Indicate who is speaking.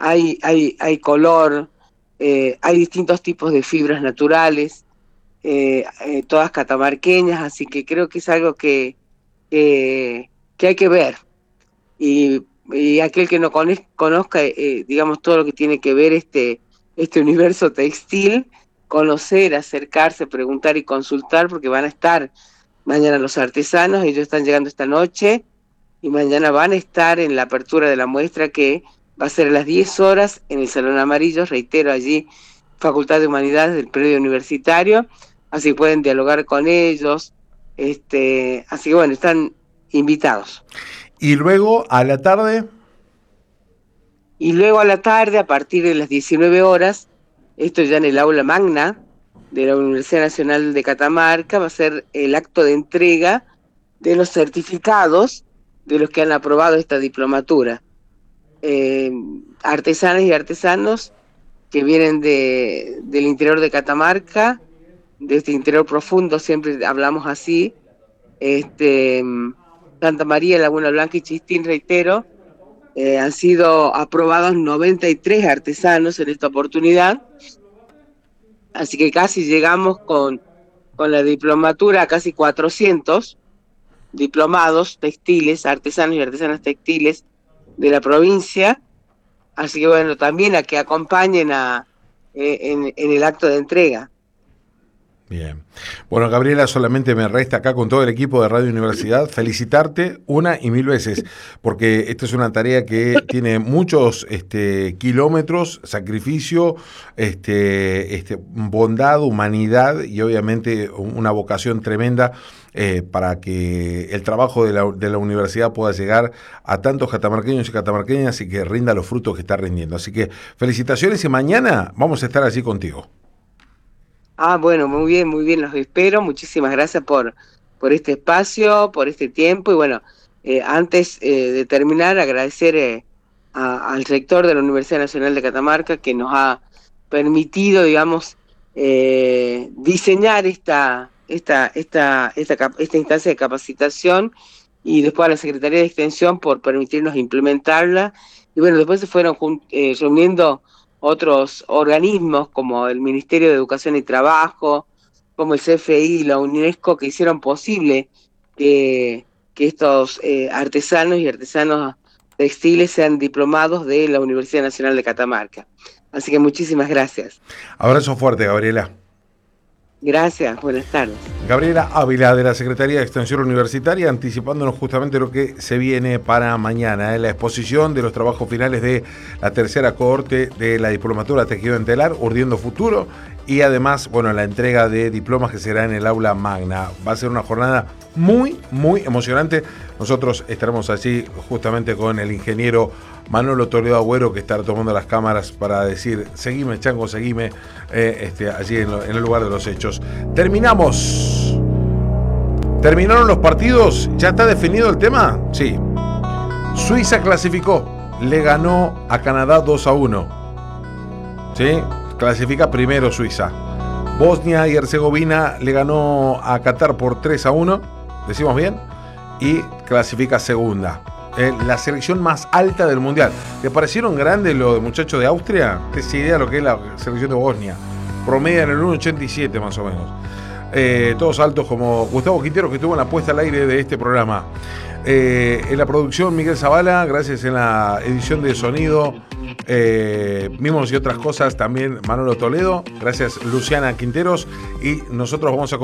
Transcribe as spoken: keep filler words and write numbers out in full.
Speaker 1: hay, hay, hay color, eh, hay distintos tipos de fibras naturales, eh, eh, todas catamarqueñas, así que creo que es algo que, que, que hay que ver. Y, y aquel que no cones- conozca, eh, digamos, todo lo que tiene que ver este, este universo textil, conocer, acercarse, preguntar y consultar, porque van a estar mañana los artesanos, ellos están llegando esta noche, y mañana van a estar en la apertura de la muestra que va a ser a las diez horas en el Salón Amarillo, reitero, allí, Facultad de Humanidades del Predio Universitario, así pueden dialogar con ellos, este, así que bueno, están invitados.
Speaker 2: Y luego, a la tarde,
Speaker 1: Y luego a la tarde, a partir de las diecinueve horas, esto ya en el aula magna de la Universidad Nacional de Catamarca, va a ser el acto de entrega de los certificados de los que han aprobado esta diplomatura. Eh, artesanas y artesanos que vienen de, del interior de Catamarca, de este interior profundo, siempre hablamos así, este, Santa María, Laguna Blanca y Chistín, reitero, eh, han sido aprobados noventa y tres artesanos en esta oportunidad, así que casi llegamos con, con la diplomatura a casi cuatrocientos diplomados textiles, artesanos y artesanas textiles de la provincia, así que bueno, también a que acompañen a, eh, en, en el acto de entrega.
Speaker 2: bien. Bueno, Gabriela, solamente me resta acá con todo el equipo de Radio Universidad felicitarte una y mil veces, porque esta es una tarea que tiene muchos este, kilómetros, sacrificio, este, este, bondad, humanidad y obviamente una vocación tremenda eh, para que el trabajo de la, de la universidad pueda llegar a tantos catamarqueños y catamarqueñas y que rinda los frutos que está rindiendo. Así que felicitaciones y mañana vamos a estar allí contigo.
Speaker 1: Ah, bueno, muy bien, muy bien, los espero. Muchísimas gracias por, por este espacio, por este tiempo. Y bueno, eh, antes eh, de terminar, agradecer eh, a, al rector de la Universidad Nacional de Catamarca que nos ha permitido, digamos, eh, diseñar esta, esta, esta, esta, cap- esta instancia de capacitación y después a la Secretaría de Extensión por permitirnos implementarla. Y bueno, después se fueron jun- eh, reuniendo otros organismos como el Ministerio de Educación y Trabajo, como el C F I y la UNESCO, que hicieron posible que, que estos eh, artesanos y artesanos textiles sean diplomados de la Universidad Nacional de Catamarca. Así que muchísimas gracias.
Speaker 2: Abrazo fuerte, Gabriela.
Speaker 1: Gracias, buenas tardes.
Speaker 2: Gabriela Ávila, de la Secretaría de Extensión Universitaria, anticipándonos justamente lo que se viene para mañana, ¿eh? La exposición de los trabajos finales de la tercera cohorte de la Diplomatura Tejido en Telar, Urdiendo Futuro, y además, bueno, la entrega de diplomas que será en el aula magna. Va a ser una jornada muy, muy emocionante. Nosotros estaremos allí justamente con el ingeniero Manolo Toledo Agüero, que estará tomando las cámaras para decir, seguime, chango, seguime, eh, este, allí en, lo, en el lugar de los hechos. Terminamos. ¿Terminaron los partidos? ¿Ya está definido el tema? Sí. Suiza clasificó. Le ganó a Canadá dos a uno. ¿Sí? Clasifica primero Suiza. Bosnia y Herzegovina le ganó a Qatar por tres a uno. ¿Decimos bien? Y clasifica segunda. Eh, la selección más alta del mundial. ¿Te parecieron grandes los muchachos de Austria? ¿Te das idea de lo que es la selección de Bosnia? Promedia en el uno ochenta y siete más o menos. Eh, todos altos como Gustavo Quintero, que estuvo en la puesta al aire de este programa. Eh, en la producción Miguel Zavala, gracias en la edición de sonido, eh, Mimos y otras cosas también Manolo Toledo, gracias Luciana Quinteros, y nosotros vamos a